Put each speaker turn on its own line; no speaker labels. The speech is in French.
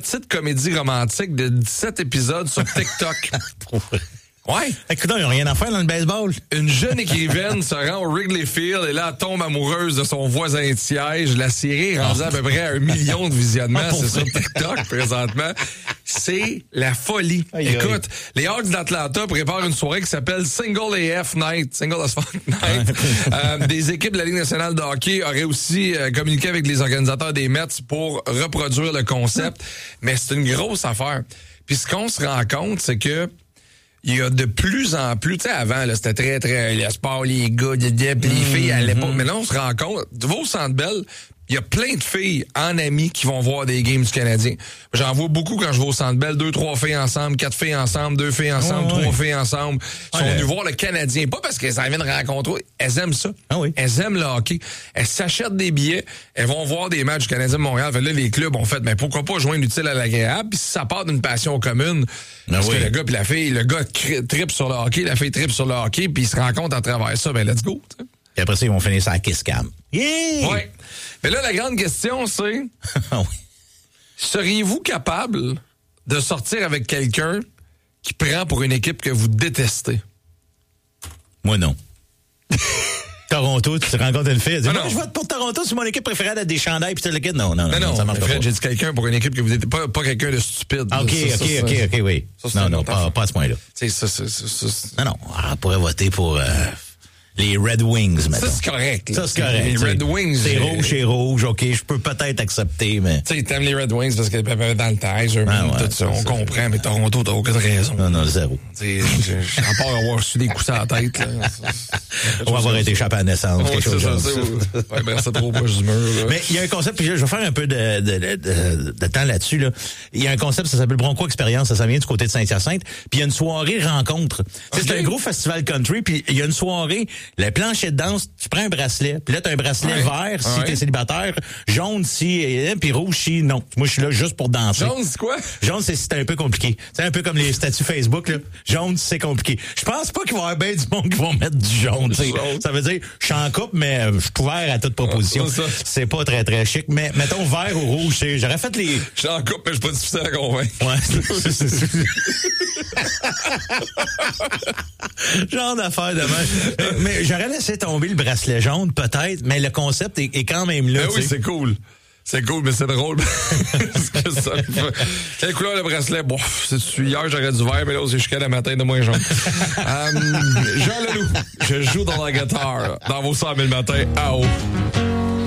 petite comédie romantique de 17 épisodes sur TikTok. Ouais.
Écoute, ils n'ont rien à faire dans le baseball.
Une jeune écrivaine se rend au Wrigley Field et là, elle tombe amoureuse de son voisin de siège. La série est rendue à peu près à 1 million de visionnements. C'est sur TikTok présentement. C'est la folie. Écoute, les Hawks d'Atlanta préparent une soirée qui s'appelle Single AF Night. Single as fuck Night. Des équipes de la Ligue nationale de hockey auraient aussi communiqué avec les organisateurs des Mets pour reproduire le concept. Mais c'est une grosse affaire. Puis ce qu'on se rend compte, c'est que il y a de plus en plus, tu sais, avant, là, c'était très, le sport, les gars, les filles à l'époque. Mais là, on se rend compte, va au Centre Bell, il y a plein de filles en amis qui vont voir des games du Canadien. J'en vois beaucoup quand je vais au Centre Bell, 2, 3 filles ensemble, 4 filles ensemble, 2 filles ensemble, 3 filles ensemble. Ils sont venus voir le Canadien. Pas parce qu'elles en viennent rencontrer, elles aiment ça. Elles aiment le hockey. Elles s'achètent des billets, elles vont voir des matchs du Canadien de Montréal. Fait là, les clubs ont fait, mais pourquoi pas joindre l'utile à l'agréable? Puis si ça part d'une passion commune, parce que le gars puis la fille, le gars tripe sur le hockey, la fille tripe sur le hockey, puis ils se rencontrent à travers ça, ben let's go. T'sais.
Et après ça, ils vont finir ça à Kiss Cam. Yeah!
Ouais. Mais là, la grande question, c'est... seriez-vous capable de sortir avec quelqu'un qui prend pour une équipe que vous détestez?
Moi, non. Toronto, tu te rencontres une fille, elle dit, non, je vote pour Toronto, c'est mon équipe préférée à des chandails, puis tu le quittes. Non, ça marche pas.
J'ai dit quelqu'un pour une équipe que vous détestez, pas quelqu'un de stupide.
OK, oui. Ça, non, pas à ce point-là.
C'est ça.
Non, on pourrait voter pour... les Red Wings, maintenant.
Ça, c'est correct.
Ça, c'est correct.
Les Red Wings.
C'est rouge, OK, je peux peut-être accepter, mais...
Tu sais, t'aimes les Red Wings parce que dans le Tiger, tout ça, on comprend, mais Toronto, t'as aucune raison.
Non, zéro.
À part avoir reçu des coups à la tête, là.
On va avoir été échappé à la naissance, quelque chose comme ça.
Ouais, ben, c'est trop proche du mur, là.
Mais il y a un concept, puis je vais faire un peu de temps là-dessus, là. Il y a un concept, ça s'appelle Bronco Expérience, ça vient du côté de Saint-Hyacinthe, puis il y a une soirée rencontre. Okay. C'est un gros festival country, puis il y a une soirée, le plancher de danse, tu prends un bracelet, puis là, t'as un bracelet vert si t'es célibataire, jaune si, puis rouge si non. Moi, je suis là juste pour danser.
Jaune, c'est quoi?
Jaune, c'est un peu compliqué. C'est un peu comme les statuts Facebook, là. Jaune, c'est compliqué. Je pense pas qu'il va y avoir bien du monde qui vont mettre du jaune, t'sais. Ça veut dire, je suis en couple, mais je suis ouvert à toute proposition. C'est pas très, très chic, mais mettons vert ou rouge, j'aurais fait les...
Je suis en couple, mais je suis pas difficile à convaincre.
Genre d'affaire de même. Mais j'aurais laissé tomber le bracelet jaune, peut-être, mais le concept est quand même là.
Ben oui, c'est cool. C'est cool, mais c'est drôle. Quelle couleur le bracelet? Bon, hier, j'aurais du vert, mais là, c'est jusqu'à la matin de moins jaune. Jean Leloup, je joue dans la guitare dans vos 100 000 matins à haut.